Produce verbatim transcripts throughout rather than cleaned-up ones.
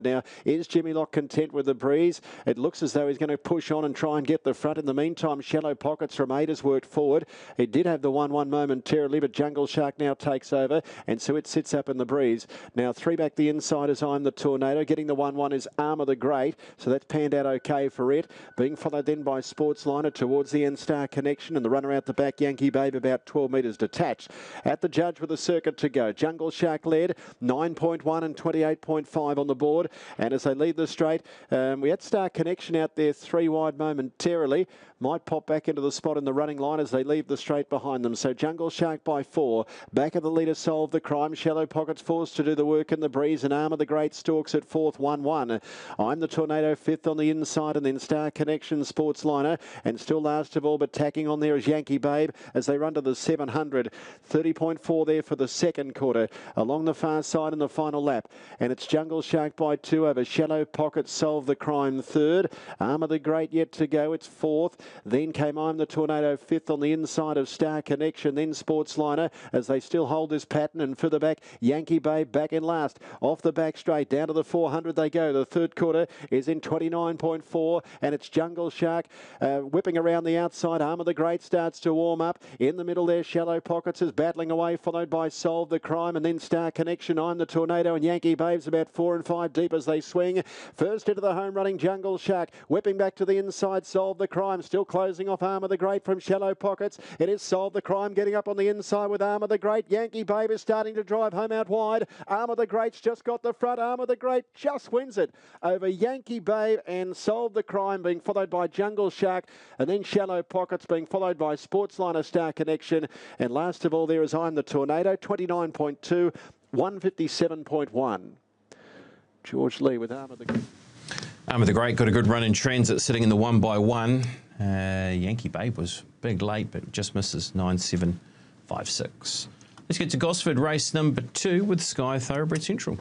Now, is Jimmy Lock content with the breeze? It looks as though he's going to push on and try and get the front. In the meantime, Shallow Pockets from eight has worked forward. It did have the one one momentarily, but Jungle Shark now takes over, and so it sits up in the breeze. Now, three back the inside is I'm the Tornado. Getting the one one is Armour the Great, so that's panned out okay for it. Being followed then by Sportsliner towards the end, Star Connection, and the runner out the back, Yankee Babe, about twelve metres detached. At the judge with a circuit to go. Jungle Shark led, nine point one and twenty-eight point five on the board. And as they lead the straight, um, we had Star Connection out there three wide momentarily. Might pop back into the spot in the running line as they leave the straight behind them. So Jungle Shark by four. Back of the leader, Solve the Crime. Shallow Pockets forced to do the work in the breeze. And Armour the Great stalks at fourth, one one. I'm the Tornado fifth on the inside, and then Star Connection, Sportsliner. And still last of all, but tacking on there is Yankee Babe as they run to the seven hundred. thirty point four there for the second quarter. Along the far side in the final lap. And it's Jungle Shark by two over Shallow Pockets, Solve the Crime third. Armour the Great yet to go. It's fourth. Then came I'm the Tornado fifth on the inside of Star Connection. Then Sportsliner as they still hold this pattern. And further back, Yankee Babe back in last. Off the back straight down to the four hundred they go. The third quarter is in twenty-nine point four, and it's Jungle Shark uh, whipping around the outside. Armour the Great starts to warm up. In the middle there, Shallow Pockets is battling away, followed by Solve the Crime, and then Star Connection. I'm the Tornado, and Yankee Babe's about four and five deep as they swing. First into the home running Jungle Shark, whipping back to the inside, Solve the Crime, still closing off Armour the Great from Shallow Pockets. It is Solve the Crime getting up on the inside with Armour the Great. Yankee Babe is starting to drive home out wide. Armour the Great's just got the front. Armour the Great just wins it over Yankee Babe and Solve the Crime, being followed by Jungle Shark, and then Shallow Pockets being followed by Sportsliner, Star Connection, and last of all there is I'm the Tornado, twenty-nine point two, one fifty-seven point one. George Lee with Armour the Great. Armour the Great got a good run in transit, sitting in the one by one. Uh, Yankee Babe was big late, but just misses nine seven five six. Let's get to Gosford race number two with Sky Thoroughbred Central.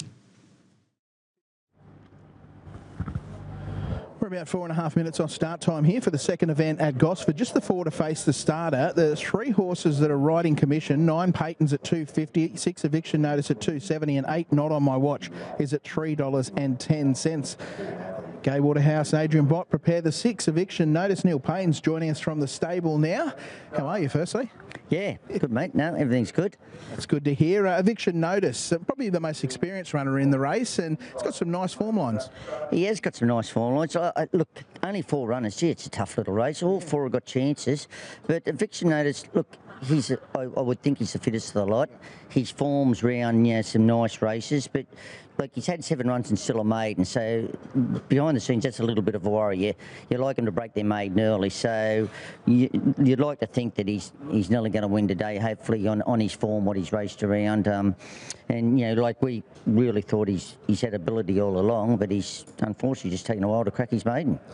We're about four and a half minutes off start time here for the second event at Gosford. Just the four to face the starter. There's three horses that are riding commission. Nine Paytons at two fifty, six Eviction Notice at two seventy, and eight Not On My Watch is at three dollars and ten cents. Gay Waterhouse and Adrian Bott prepare the six Eviction Notice. Neil Payne's joining us from the stable now. How are you, firstly? Yeah, good, mate. No, everything's good. That's good to hear. Uh, Eviction Notice, uh, probably the most experienced runner in the race, and it's got some nice form lines. He has got some nice form lines. I, I, look, only four runners. Gee, it's a tough little race. All four have got chances. But Eviction Notice, look, he's a, I, I would think he's the fittest of the lot. His form's round, you know, some nice races, but like he's had seven runs and still a maiden, so behind the scenes that's a little bit of a worry. You, you like him to break their maiden early, so you, you'd like to think that he's he's nearly going to win today, hopefully on, on his form, what he's raced around. Um, and, you know, like we really thought he's, he's had ability all along, but he's unfortunately just taken a while to crack his maiden.